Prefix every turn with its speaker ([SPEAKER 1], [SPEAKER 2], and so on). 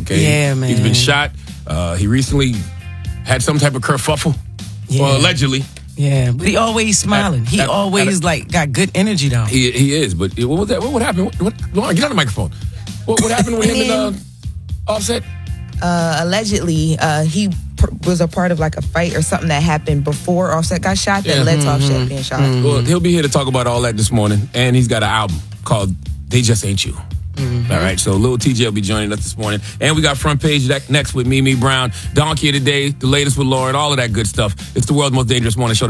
[SPEAKER 1] Okay,
[SPEAKER 2] Yeah, man.
[SPEAKER 1] He's been shot. He recently had some type of kerfuffle, well, allegedly.
[SPEAKER 2] Yeah, but he always smiling. He always got good energy though.
[SPEAKER 1] He is. But what was that? What happened? Lauren, get on the microphone. What happened with him and Offset?
[SPEAKER 3] Allegedly, he was a part of like a fight or something that happened before Offset got shot that led to Offset being shot.
[SPEAKER 1] Well, he'll be here to talk about all that this morning, and he's got an album called "They Just Ain't You." All right, so Lil TJ will be joining us this morning, and we got Front Page next with Mimi Brown, Donkey of the Day, the latest with Lauren, all of that good stuff. It's the world's most dangerous morning show.